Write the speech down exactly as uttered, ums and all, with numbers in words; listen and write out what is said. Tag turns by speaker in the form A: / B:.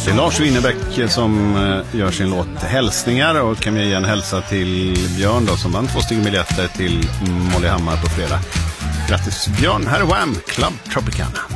A: Det är Lars Winnerbäck som gör sin låt Hälsningar, och kan jag ge en hälsa till Björn då, som vann två stycken biljetter till Molly Hammar på fredag. Grattis Björn, här är Wham! Club Tropicana.